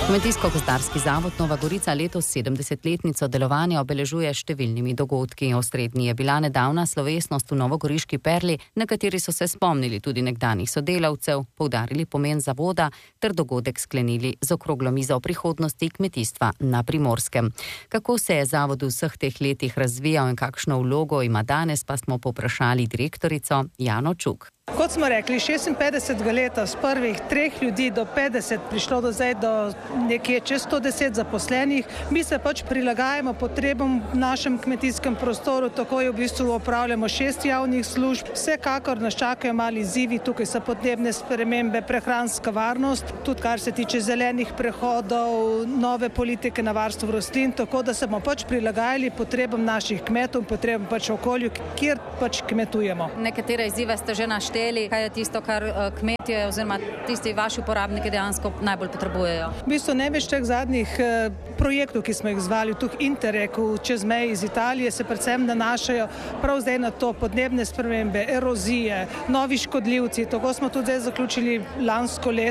Kmetijsko-gozdarski zavod Nova Gorica letos 70-letnico delovanja obeležuje številnimi dogodki. Osrednji je bila nedavna slovesnost v Novogoriški Perli, na kateri so se spomnili tudi nekdanjih sodelavcev, poudarili pomen zavoda ter dogodek sklenili z okroglo mizo o prihodnosti kmetijstva na Primorskem. Kako se je zavod v vseh teh letih razvijal in kakšno vlogo ima danes, pa smo povprašali direktorico Jano Čuk. Kot smo rekli, 56 leta z prvih 3 ljudi do 50 prišlo do zdaj do nekje čez 110 zaposlenih. Mi se prilagajamo potrebam v našem kmetijskem prostoru, tako je v bistvu opravljamo 6 javnih služb. Vsekakor nas čakajo mali izzivi, tukaj so podnebne spremembe, prehranska varnost, tudi kar se tiče zelenih prehodov, nove politike na varstvo rastlin, tako da se bomo prilagajali potrebam naših kmetov, potrebam okolju, kjer kmetujemo. Nekatere izzive ste že našteli. Kaj je tisto, kar kmetje oziroma tisti vaši uporabniki dejansko najbolj potrebujejo? V bistvu največ teh zadnjih projektov, ki smo jih izvali, tukaj Interreg čez meje iz Italije, se predvsem nanašajo prav zdaj na to podnebne spremembe, erozije, novi škodljivci. Tako smo tudi zdaj zaključili lansko leto